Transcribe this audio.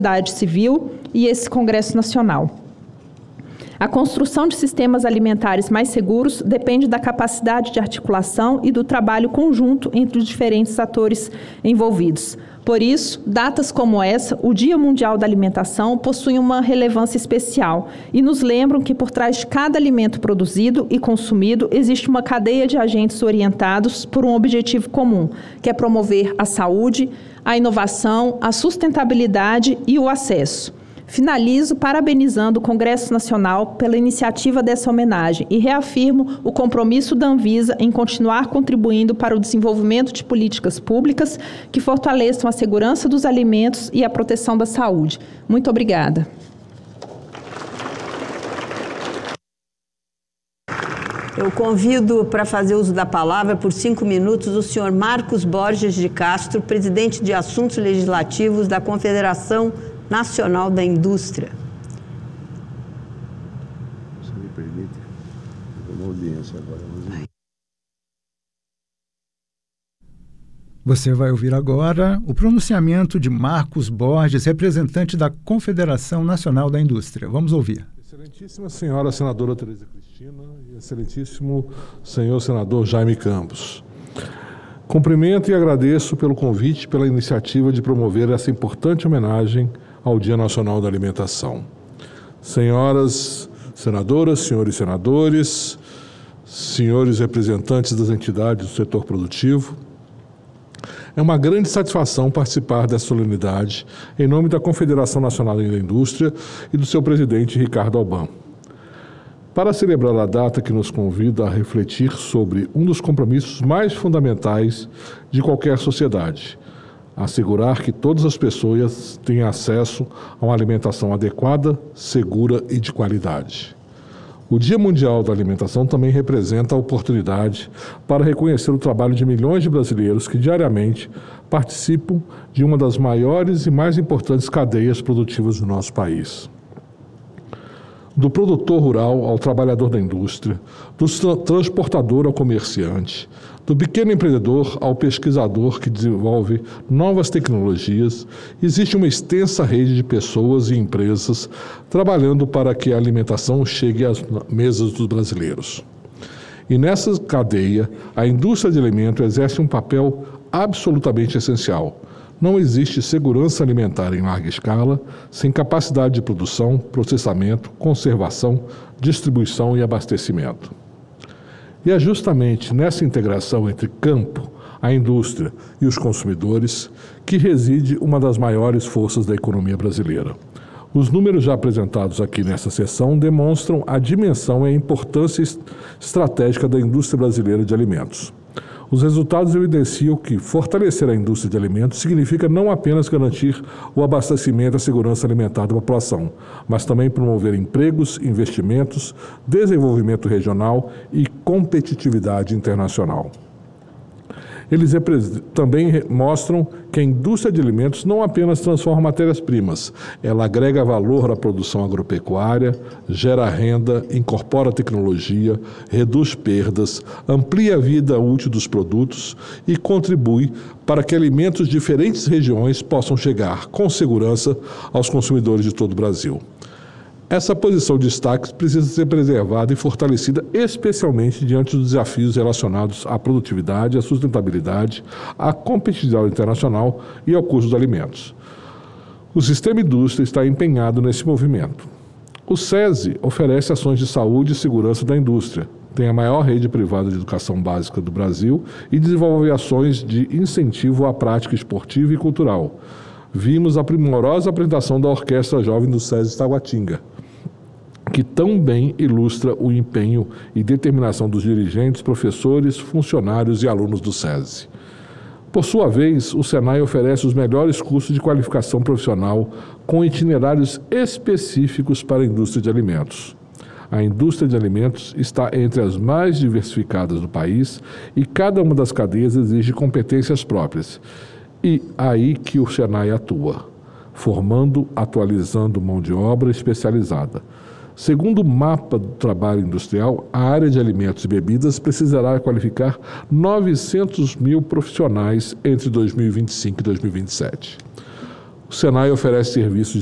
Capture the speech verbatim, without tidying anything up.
sociedade civil e esse Congresso Nacional. A construção de sistemas alimentares mais seguros depende da capacidade de articulação e do trabalho conjunto entre os diferentes atores envolvidos. Por isso, datas como essa, o Dia Mundial da Alimentação, possuem uma relevância especial e nos lembram que por trás de cada alimento produzido e consumido existe uma cadeia de agentes orientados por um objetivo comum, que é promover a saúde, a inovação, a sustentabilidade e o acesso. Finalizo parabenizando o Congresso Nacional pela iniciativa dessa homenagem e reafirmo o compromisso da Anvisa em continuar contribuindo para o desenvolvimento de políticas públicas que fortaleçam a segurança dos alimentos e a proteção da saúde. Muito obrigada. Eu convido para fazer uso da palavra por cinco minutos o senhor Marcos Borges de Castro, presidente de Assuntos Legislativos da Confederação Nacional da Indústria. Se me permite, eu vou na audiência agora. Você vai ouvir agora o pronunciamento de Marcos Borges, representante da Confederação Nacional da Indústria. Vamos ouvir. Excelentíssima senhora senadora Tereza Cristina e excelentíssimo senhor senador Jaime Campos. Cumprimento e agradeço pelo convite, pela iniciativa de promover essa importante homenagem ao Dia Nacional da Alimentação. Senhoras senadoras, senhores senadores, senhores representantes das entidades do setor produtivo, é uma grande satisfação participar dessa solenidade em nome da Confederação Nacional da Indústria e do seu presidente Ricardo Alban, para celebrar a data que nos convida a refletir sobre um dos compromissos mais fundamentais de qualquer sociedade: assegurar que todas as pessoas tenham acesso a uma alimentação adequada, segura e de qualidade. O Dia Mundial da Alimentação também representa a oportunidade para reconhecer o trabalho de milhões de brasileiros que diariamente participam de uma das maiores e mais importantes cadeias produtivas do nosso país. Do produtor rural ao trabalhador da indústria, do transportador ao comerciante, do pequeno empreendedor ao pesquisador que desenvolve novas tecnologias, existe uma extensa rede de pessoas e empresas trabalhando para que a alimentação chegue às mesas dos brasileiros. E nessa cadeia, a indústria de alimento exerce um papel absolutamente essencial. Não existe segurança alimentar em larga escala sem capacidade de produção, processamento, conservação, distribuição e abastecimento. E é justamente nessa integração entre campo, a indústria e os consumidores que reside uma das maiores forças da economia brasileira. Os números já apresentados aqui nesta sessão demonstram a dimensão e a importância estratégica da indústria brasileira de alimentos. Os resultados evidenciam que fortalecer a indústria de alimentos significa não apenas garantir o abastecimento e a segurança alimentar da população, mas também promover empregos, investimentos, desenvolvimento regional e competitividade internacional. Eles também mostram que a indústria de alimentos não apenas transforma matérias-primas, ela agrega valor à produção agropecuária, gera renda, incorpora tecnologia, reduz perdas, amplia a vida útil dos produtos e contribui para que alimentos de diferentes regiões possam chegar com segurança aos consumidores de todo o Brasil. Essa posição de destaque precisa ser preservada e fortalecida, especialmente diante dos desafios relacionados à produtividade, à sustentabilidade, à competitividade internacional e ao custo dos alimentos. O sistema indústria está empenhado nesse movimento. O SESI oferece ações de saúde e segurança da indústria, tem a maior rede privada de educação básica do Brasil e desenvolve ações de incentivo à prática esportiva e cultural. Vimos a primorosa apresentação da Orquestra Jovem do SESI Taguatinga, que tão bem ilustra o empenho e determinação dos dirigentes, professores, funcionários e alunos do SESI. Por sua vez, o SENAI oferece os melhores cursos de qualificação profissional com itinerários específicos para a indústria de alimentos. A indústria de alimentos está entre as mais diversificadas do país e cada uma das cadeias exige competências próprias. E aí que o SENAI atua, formando, atualizando mão de obra especializada. Segundo o mapa do trabalho industrial, a área de alimentos e bebidas precisará qualificar novecentos mil profissionais entre dois mil e vinte e cinco e dois mil e vinte e sete. O Senai oferece serviços de